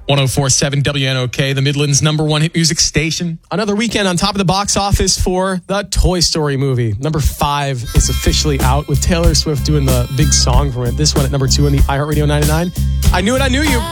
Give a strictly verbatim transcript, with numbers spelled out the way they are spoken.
one oh four point seven W N O K, the Midland's number one hit music station. Another weekend on top of the box office for the Toy Story movie. Number five is officially out with Taylor Swift doing the big song from it. This one at number two on the iHeartRadio ninety-nine. I Knew It, I Knew You.